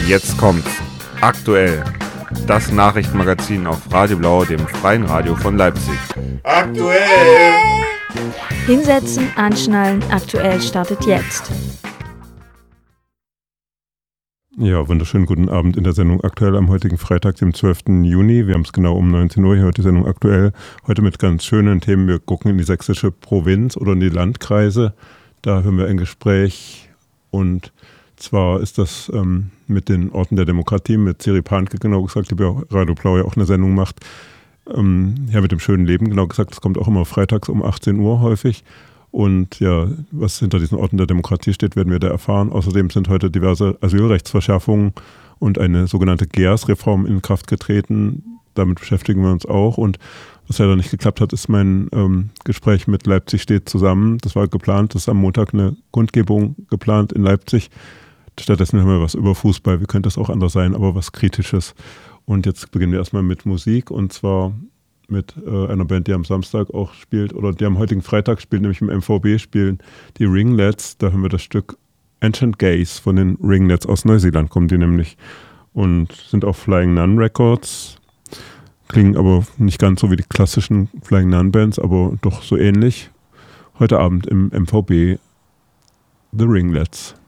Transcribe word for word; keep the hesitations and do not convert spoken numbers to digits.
Jetzt kommt's. Aktuell. Das Nachrichtenmagazin auf Radio Blau, dem freien Radio von Leipzig. Aktuell! Hinsetzen, anschnallen, aktuell startet jetzt. Ja, wunderschönen guten Abend in der Sendung Aktuell am heutigen Freitag, dem zwölften Juni. Wir haben es genau um neunzehn Uhr, hier heute die Sendung Aktuell. Heute mit ganz schönen Themen. Wir gucken in die sächsische Provinz oder in die Landkreise. Da hören wir ein Gespräch und zwar ist das ähm, mit den Orten der Demokratie, mit Siri Pahnke genau gesagt, die bei Radio Blau ja auch eine Sendung macht. Ähm, ja, mit dem schönen Leben genau gesagt, das kommt auch immer freitags um achtzehn Uhr häufig. Und ja, was hinter diesen Orten der Demokratie steht, werden wir da erfahren. Außerdem sind heute diverse Asylrechtsverschärfungen und eine sogenannte G E A S-Reform in Kraft getreten. Damit beschäftigen wir uns auch. Und was leider nicht geklappt hat, ist mein ähm, Gespräch mit Leipzig steht zusammen. Das war geplant, das ist am Montag eine Kundgebung geplant in Leipzig. Stattdessen hören wir was über Fußball. Wie könnte das auch anders sein, aber was Kritisches. Und jetzt beginnen wir erstmal mit Musik und zwar mit äh, einer Band, die am Samstag auch spielt oder die am heutigen Freitag spielt, nämlich im M V B spielen die Ringlets. Da hören wir das Stück Ancient Gaze von den Ringlets aus Neuseeland, kommen die nämlich und sind auf Flying Nun Records. Klingen aber nicht ganz so wie die klassischen Flying Nun Bands, aber doch so ähnlich. Heute Abend im M V B The Ringlets.